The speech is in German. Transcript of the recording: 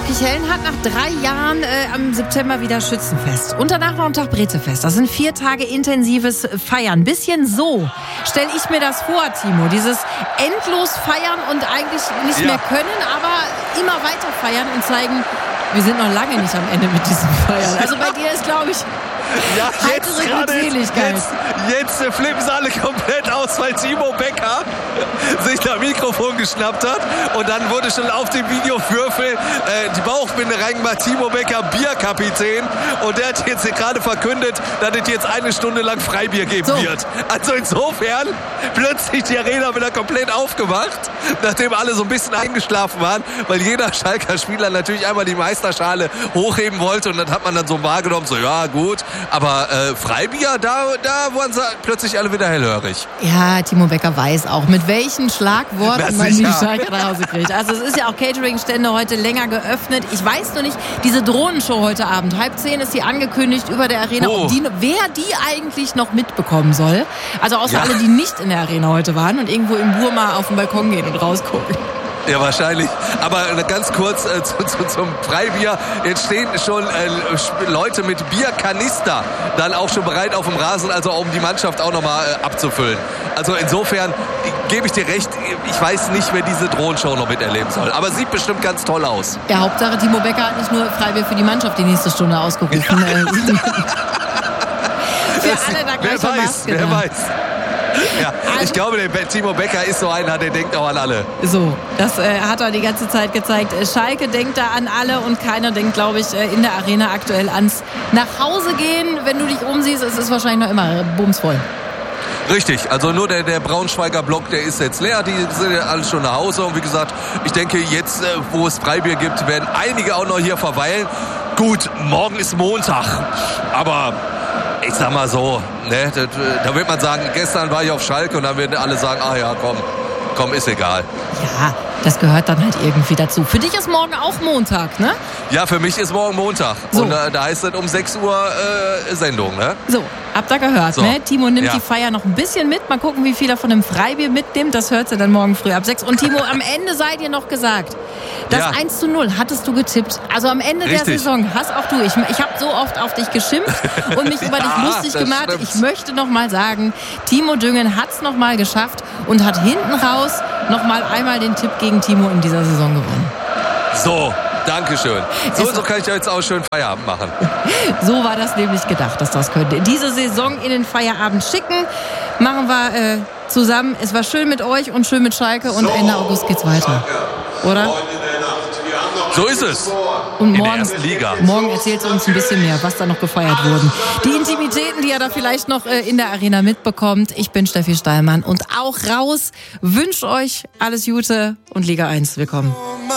Kirchhellen hat nach 3 Jahren am September wieder Schützenfest. Und danach noch ein Tag Brezefest. Das sind 4 Tage intensives Feiern. Bisschen so stelle ich mir das vor, Timo. Dieses endlos feiern und eigentlich nicht mehr können, aber immer weiter feiern und zeigen, wir sind noch lange nicht am Ende mit diesen Feiern. Also bei dir ist, glaube ich, ja, jetzt flippen sie alle komplett aus, weil Timo Becker sich das Mikrofon geschnappt hat und dann wurde schon auf dem Videowürfel die Bauchbinde reingemacht, Timo Becker, Bierkapitän, und der hat jetzt gerade verkündet, dass es jetzt 1 Stunde lang Freibier geben wird. Also insofern plötzlich die Arena wieder komplett aufgewacht, nachdem alle so ein bisschen eingeschlafen waren, weil jeder Schalker Spieler natürlich einmal die Meisterschale hochheben wollte, und dann hat man dann so wahrgenommen, so ja gut, aber Freibier, da waren sie plötzlich alle wieder hellhörig. Ja, Timo Becker weiß auch, mit welchen Schlagworten man die Schalker nach Hause kriegt. Also es ist ja auch Catering-Stände heute länger geöffnet. Ich weiß nur nicht, diese Drohnenshow heute Abend, 9:30 ist die angekündigt über der Arena, wer die eigentlich noch mitbekommen soll. Also außer alle, die nicht in der Arena heute waren und irgendwo im Burma auf den Balkon gehen und rausgucken. Ja, wahrscheinlich. Aber ganz kurz zum Freibier. Jetzt stehen schon Leute mit Bierkanister dann auch schon bereit auf dem Rasen, also um die Mannschaft auch nochmal abzufüllen. Also insofern gebe ich dir recht, ich weiß nicht, wer diese Drohnenshow noch miterleben soll. Aber sieht bestimmt ganz toll aus. Ja, Hauptsache Timo Becker hat nicht nur Freibier für die Mannschaft die nächste Stunde ausgerufen. Für alle da gleich wer weiß. Ja, ich glaube, der Timo Becker ist so einer, der denkt auch an alle. So, das hat er die ganze Zeit gezeigt. Schalke denkt da an alle und keiner denkt, glaube ich, in der Arena aktuell ans Nachhausegehen. Wenn du dich umsiehst, ist es wahrscheinlich noch immer bumsvoll. Richtig, also nur der Braunschweiger Block, der ist jetzt leer, die sind ja alle schon nach Hause. Und wie gesagt, ich denke, jetzt, wo es Freibier gibt, werden einige auch noch hier verweilen. Gut, morgen ist Montag, aber ich sag mal so, ne, da wird man sagen, gestern war ich auf Schalke, und dann werden alle sagen, ach ja, komm, ist egal. Ja, das gehört dann halt irgendwie dazu. Für dich ist morgen auch Montag, ne? Ja, für mich ist morgen Montag. So. Und da heißt es um 6 Uhr Sendung, ne? So, habt ihr gehört, ne? Timo nimmt die Feier noch ein bisschen mit. Mal gucken, wie viel er von dem Freibier mitnimmt. Das hört ihr dann morgen früh ab 6. Und Timo, am Ende sei dir noch gesagt, das 1:0 hattest du getippt. Also am Ende der Saison hast auch du. Ich habe so oft auf dich geschimpft und mich über dich lustig gemacht. Stimmt. Ich möchte noch mal sagen, Timo Düngen hat es noch mal geschafft und hat hinten raus noch mal einmal den Tipp gegen Timo in dieser Saison gewonnen. So, Dankeschön. So kann ich ja jetzt auch schön Feierabend machen. So war das nämlich gedacht, dass das könnte. Diese Saison in den Feierabend schicken, machen wir zusammen. Es war schön mit euch und schön mit Schalke, und Ende August geht's weiter. Oder? So ist es. Und in der ersten Liga. Morgen erzählt es uns ein bisschen mehr, was da noch gefeiert wurden. Die Intimitäten, die ihr da vielleicht noch in der Arena mitbekommt. Ich bin Steffi Steilmann und auch raus. Wünsche euch alles Gute und Liga 1 willkommen.